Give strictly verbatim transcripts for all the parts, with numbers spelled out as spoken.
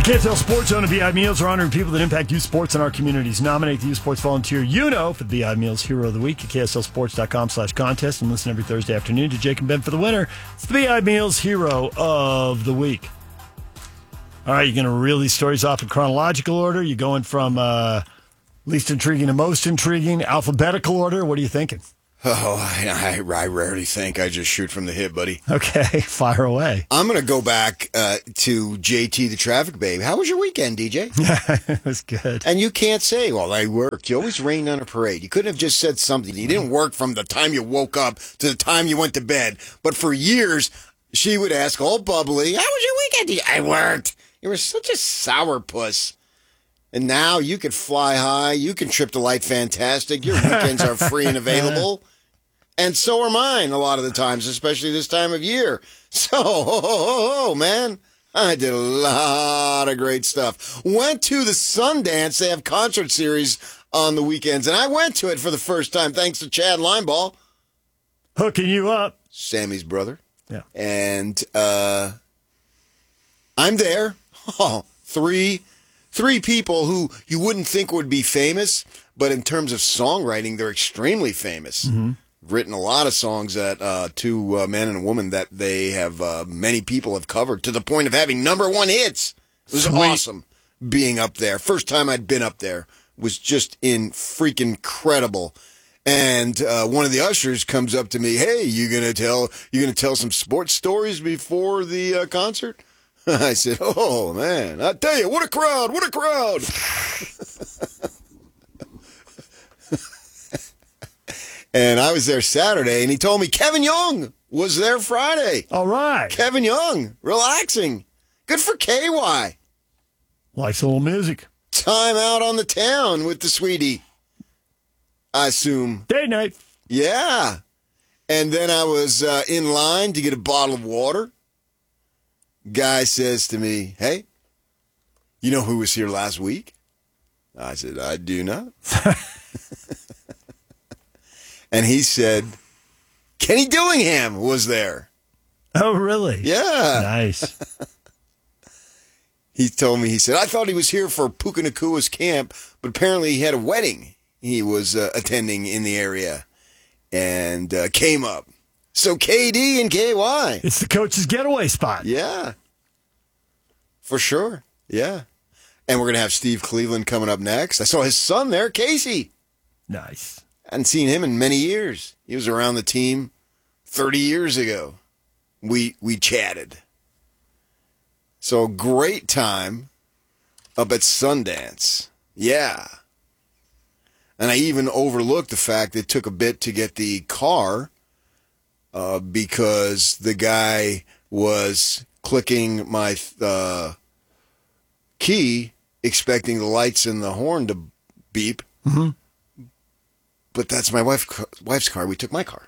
K S L Sports Zone and B I Meals are honoring people that impact youth sports in our communities. Nominate the youth sports volunteer you know for the B I Meals Hero of the Week at K S L sports dot com slash contest and listen every Thursday afternoon to Jake and Ben for the winner. It's the B I Meals Hero of the Week. All right, you're going to reel these stories off in chronological order. You're going from uh, least intriguing to most intriguing, alphabetical order. What are you thinking? Oh, I, I, I rarely think. I just shoot from the hip, buddy. Okay, fire away. I'm going to go back uh, to J T, the traffic babe. How was your weekend, D J? It was good. And you can't say, well, I worked. You always rained on a parade. You couldn't have just said something. You didn't work from the time you woke up to the time you went to bed. But for years, she would ask, all bubbly, how was your weekend? D J? I worked. You were such a sourpuss. And now you can fly high. You can trip the light fantastic. Your weekends are free and available. And so are mine a lot of the times, especially this time of year. So, oh, oh, oh, man, I did a lot of great stuff. Went to the Sundance. They have concert series on the weekends, and I went to it for the first time thanks to Chad Lineball. Hooking you up. Sammy's brother. Yeah. And uh, I'm there. Oh, three, three people who you wouldn't think would be famous, but in terms of songwriting, they're extremely famous. Mm-hmm. Written a lot of songs that uh, two uh, men and a woman that they have uh, many people have covered to the point of having number one hits. It was Sweet. Awesome being up there. First time I'd been up there was just in freaking incredible. And uh, one of the ushers comes up to me, "Hey, you gonna tell you gonna tell some sports stories before the uh, concert?" I said, "Oh man, I tell you, what a crowd! What a crowd!" And I was there Saturday, and he told me Kevin Young was there Friday. All right. Kevin Young, relaxing. Good for K Y. Likes a little music. Time out on the town with the sweetie, I assume. Day night. Yeah. And then I was uh, in line to get a bottle of water. Guy says to me, "Hey, you know who was here last week?" I said, "I do not." And he said, Kenny Dillingham was there. Oh, really? Yeah. Nice. He told me, he said, "I thought he was here for Puka Nakua's camp, but apparently he had a wedding he was uh, attending in the area and uh, came up. So K D and K Y. It's the coach's getaway spot. Yeah. For sure. Yeah. And we're going to have Steve Cleveland coming up next. I saw his son there, Casey. Nice. I hadn't seen him in many years. He was around the team thirty years ago. We we chatted. So great time up at Sundance. Yeah. And I even overlooked the fact it took a bit to get the car uh, because the guy was clicking my uh, key, expecting the lights and the horn to beep. Mm-hmm. But that's my wife, wife's car. We took my car.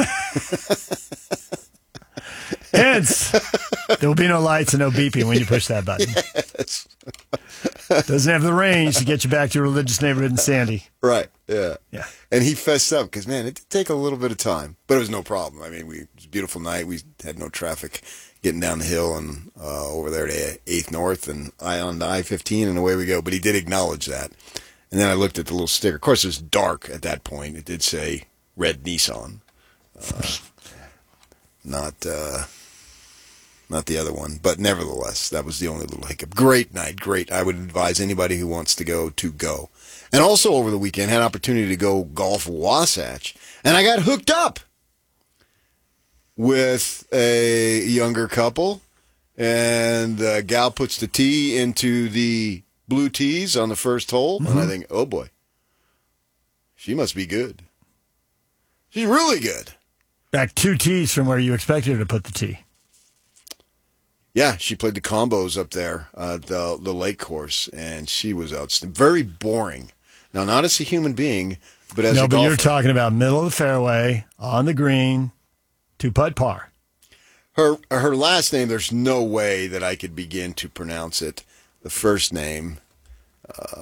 Hence, there will be no lights and no beeping when you push that button. Yes. Doesn't have the range to get you back to your religious neighborhood in Sandy. Right, yeah. Yeah. And he fessed up because, man, it did take a little bit of time. But it was no problem. I mean, we, it was a beautiful night. We had no traffic getting down the hill and uh, over there to eighth North and I on I fifteen, and away we go. But he did acknowledge that. And then I looked at the little sticker. Of course, it was dark at that point. It did say red Nissan. Uh, not uh, not the other one. But nevertheless, that was the only little hiccup. Great night. Great. I would advise anybody who wants to go to go. And also over the weekend, had an opportunity to go golf Wasatch. And I got hooked up with a younger couple. And the gal puts the tee into the blue tees on the first hole, mm-hmm. and I think, oh boy, she must be good. She's really good. Back two tees from where you expected her to put the tee. Yeah, she played the combos up there, uh, the the lake course, and she was outstanding. Very boring. Now, not as a human being, but as no, a but golfer. You're talking about middle of the fairway, on the green, two putt par. Her her last name, there's no way that I could begin to pronounce it. The first name. Uh,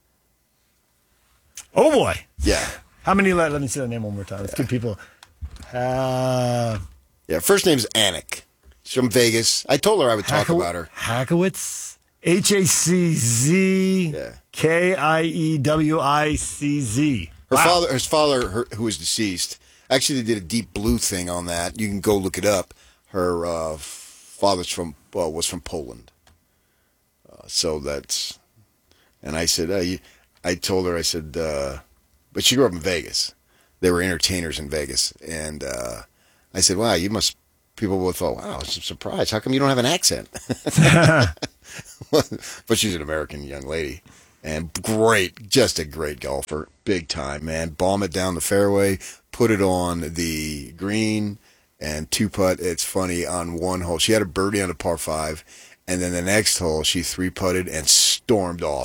oh, boy. Yeah. How many? Let, let me see that name one more time. Let's give people. Uh, yeah, first name's Anik. She's from Vegas. I told her I would talk Hackow- about her. Hackowitz? H A C Z K I E W I C Z. Her Wow. father, his father, her, who was deceased, actually they did a Deep Blue thing on that. You can go look it up. Her uh, father's from uh, was from Poland, uh, so that's. And I said, uh, you, I told her, I said, uh, but she grew up in Vegas. They were entertainers in Vegas, and uh, I said, wow, you must. People would have thought, wow, I'm surprised. How come you don't have an accent? But she's an American young lady. And great, just a great golfer. Big time, man. Bomb it down the fairway, put it on the green, and two-putt. It's funny, on one hole. She had a birdie on a par five, and then the next hole, she three-putted and stormed off.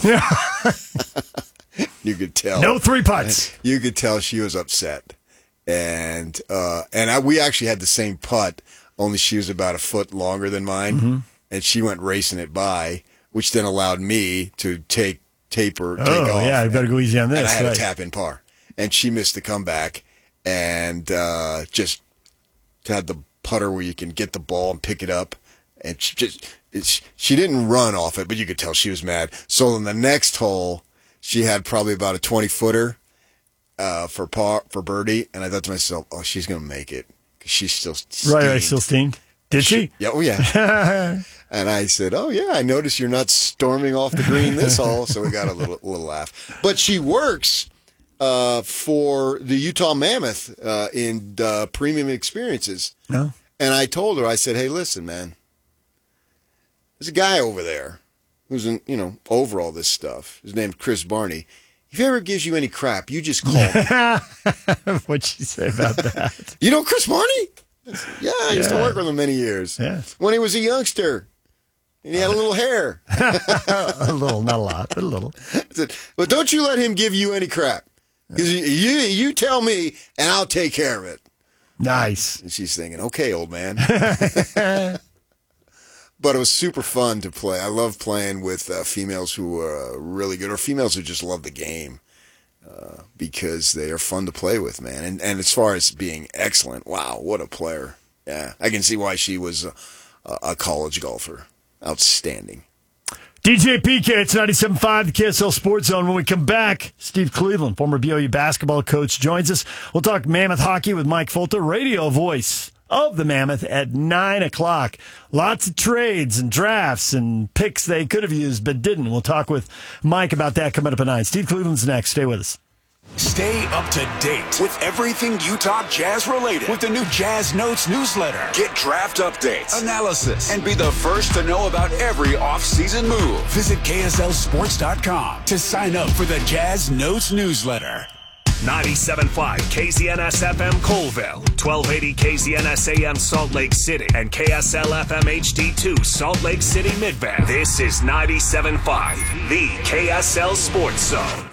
You could tell. No three putts. You could tell she was upset. And uh, and I, we actually had the same putt, only she was about a foot longer than mine, mm-hmm. and she went racing it by, which then allowed me to take taper, take oh, off. yeah, I better go easy on this. And I had right. a tap in par, and she missed the comeback, and uh, just had the putter where you can get the ball and pick it up, and she just it's, she didn't run off it, but you could tell she was mad. So in the next hole, she had probably about a twenty footer. Uh, for par for birdie, and I thought to myself, "Oh, she's gonna make it because she's still steamed. right, right, still steamed." Did she? she? Yeah, oh yeah. And I said, "Oh yeah, I noticed you're not storming off the green this hole," so we got a little little laugh. But she works uh, for the Utah Mammoth uh, in uh, Premium Experiences, no. And I told her, I said, "Hey, listen, man, there's a guy over there who's in, you know over all this stuff. His name's Chris Barney. If he ever gives you any crap, you just call me." What'd she say about that? You know Chris Barney? Yeah, I used Yeah. to work with him many years. Yeah. When he was a youngster. And he had a little hair. A little, not a lot, but a little. I said, but don't you let him give you any crap. Because you, you, you tell me, and I'll take care of it. Nice. And she's thinking, okay, old man. But it was super fun to play. I love playing with uh, females who are really good, or females who just love the game, uh, because they are fun to play with, man. And and as far as being excellent, wow, what a player. Yeah, I can see why she was a, a college golfer. Outstanding. D J P K, it's ninety-seven point five, the K S L Sports Zone. When we come back, Steve Cleveland, former B O U basketball coach, joins us. We'll talk Mammoth hockey with Mike Folta, radio voice of the Mammoth, at nine o'clock. Lots of trades and drafts and picks they could have used but didn't. We'll talk with Mike about that coming up at nine. Steve Cleveland's next. Stay with us. Stay up to date with everything Utah Jazz related with the new Jazz Notes newsletter. Get draft updates, analysis, and be the first to know about every off-season move. Visit K S L sports dot com to sign up for the Jazz Notes newsletter. ninety-seven point five K Z N S F M Colville, twelve eighty K Z N S A M Salt Lake City, and K S L F M H D two Salt Lake City Midvale. This is ninety-seven point five, the K S L Sports Zone.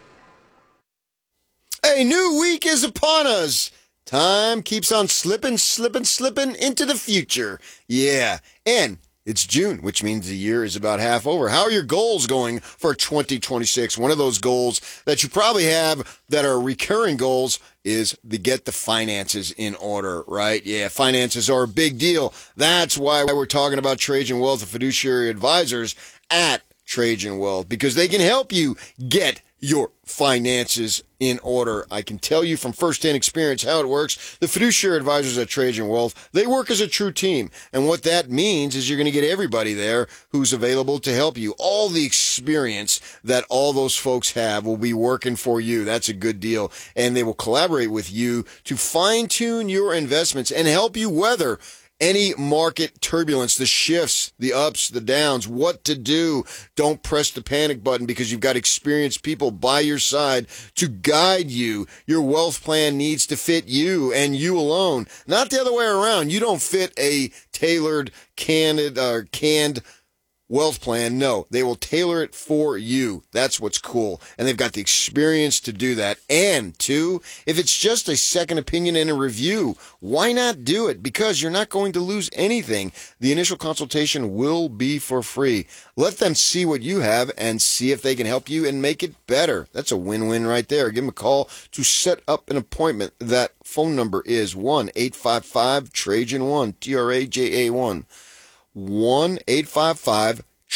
A new week is upon us. Time keeps on slipping, slipping, slipping into the future. Yeah, and it's June, which means the year is about half over. How are your goals going for twenty twenty-six? One of those goals that you probably have that are recurring goals is to get the finances in order, right? Yeah, finances are a big deal. That's why we're talking about Trajan Wealth and Fiduciary Advisors at Trajan Wealth, because they can help you get your finances in order. I can tell you from firsthand experience how it works. The fiduciary advisors at Trajan Wealth, they work as a true team. And what that means is you're going to get everybody there who's available to help you. All the experience that all those folks have will be working for you. That's a good deal. And they will collaborate with you to fine-tune your investments and help you weather any market turbulence, the shifts, the ups, the downs, what to do. Don't press the panic button, because you've got experienced people by your side to guide you. Your wealth plan needs to fit you and you alone, not the other way around. You don't fit a tailored, canned, uh, canned wealth plan. No, they will tailor it for you. That's what's cool. And they've got the experience to do that. And two, if it's just a second opinion and a review, why not do it? Because you're not going to lose anything. The initial consultation will be for free. Let them see what you have and see if they can help you and make it better. That's a win-win right there. Give them a call to set up an appointment. That phone number is one eight five five Trajan one, T R A J A one. one eight five five T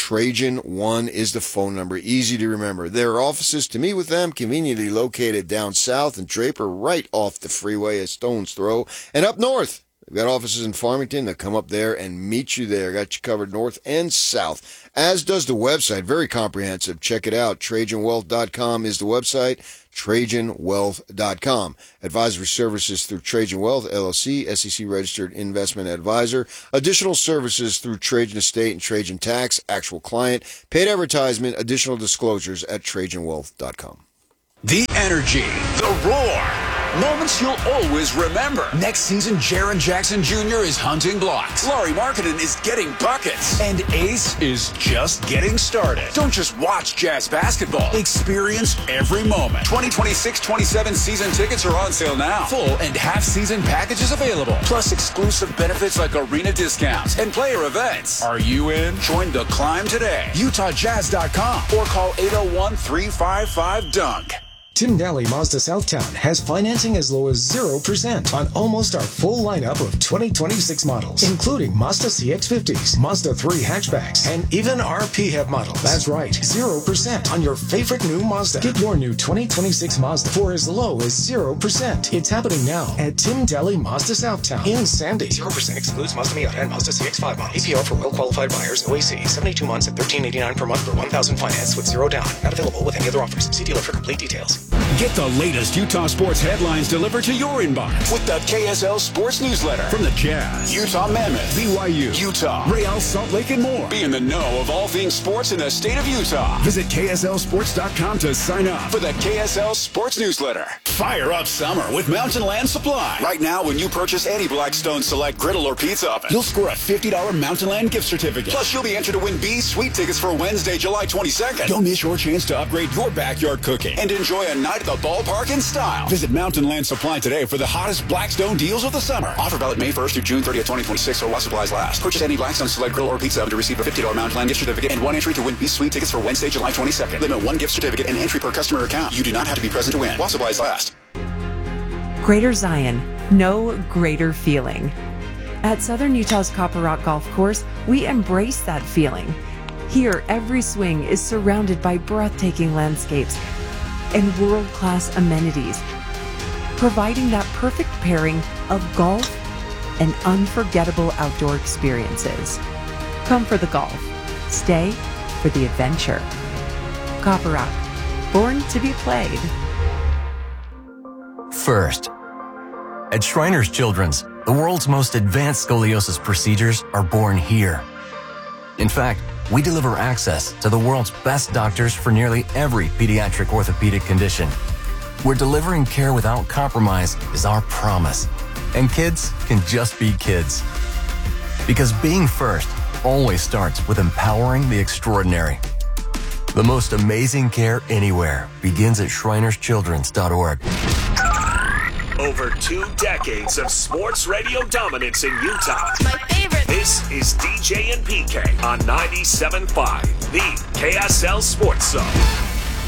Trajan one is the phone number. Easy to remember. Their offices, to meet with them, conveniently located down south in Draper, right off the freeway, a stone's throw. And up north, they've got offices in Farmington. They'll come up there and meet you there. Got you covered north and south, as does the website. Very comprehensive. Check it out. Trajan Wealth dot com is the website. Trajan Wealth dot com. Advisory services through Trajan Wealth, L L C, S E C registered investment advisor. Additional services through Trajan Estate and Trajan Tax, actual client. Paid advertisement, additional disclosures at Trajan Wealth dot com. The energy, the roar. Moments you'll always remember. Next season, Jaren Jackson Junior is hunting blocks. Laurie Markkinen is getting buckets. And Ace is just getting started. Don't just watch Jazz basketball. Experience every moment. twenty twenty-six twenty-seven season tickets are on sale now. Full and half season packages available. Plus exclusive benefits like arena discounts and player events. Are you in? Join the climb today. Utah Jazz dot com or call eight oh one, three five five, dunk. Tim Daly Mazda Southtown has financing as low as zero percent on almost our full lineup of twenty twenty-six models, including Mazda C X fifties, Mazda three hatchbacks, and even our P HEV models. That's right, zero percent on your favorite new Mazda. Get your new twenty twenty-six Mazda for as low as zero percent. It's happening now at Tim Daly Mazda Southtown in Sandy. zero percent excludes Mazda Miata and Mazda C X five models. A P R for well-qualified buyers, O A C, seventy-two months at thirteen eighty-nine per month for one thousand finance with zero down. Not available with any other offers. See dealer for complete details. Get the latest Utah sports headlines delivered to your inbox with the K S L Sports Newsletter. From the Jazz, Utah Mammoth, B Y U, Utah, Real Salt Lake, and more. Be in the know of all things sports in the state of Utah. Visit K S L sports dot com to sign up for the K S L Sports Newsletter. Fire up summer with Mountain Land Supply. Right now, when you purchase any Blackstone Select griddle or pizza oven, you'll score a fifty dollars Mountain Land gift certificate. Plus, you'll be entered to win B's Sweet tickets for Wednesday, July twenty-second. Don't miss your chance to upgrade your backyard cooking and enjoy a night at the ballpark in style. Visit Mountain Land Supply today for the hottest Blackstone deals of the summer. Offer valid May first through June thirtieth, twenty twenty-six, or while supplies last. Purchase any Blackstone Select grill or pizza oven to receive a fifty dollars Mountain Land gift certificate and one entry to win B's Sweet tickets for Wednesday, July twenty-second. Limit one gift certificate and entry per customer account. You do not have to be present to win while supplies last. Greater Zion, no greater feeling. At Southern Utah's Copper Rock Golf Course, we embrace that feeling. Here, every swing is surrounded by breathtaking landscapes and world-class amenities, providing that perfect pairing of golf and unforgettable outdoor experiences. Come for the golf, stay for the adventure. Copper Rock, born to be played. First, at Shriners Children's, the world's most advanced scoliosis procedures are born here. In fact, we deliver access to the world's best doctors for nearly every pediatric orthopedic condition. We're delivering care without compromise is our promise. And kids can just be kids. Because being first always starts with empowering the extraordinary. The most amazing care anywhere begins at shriners children's dot org. Over two decades of sports radio dominance in Utah. My favorite. This is D J and P K on ninety-seven point five, the K S L Sports Zone.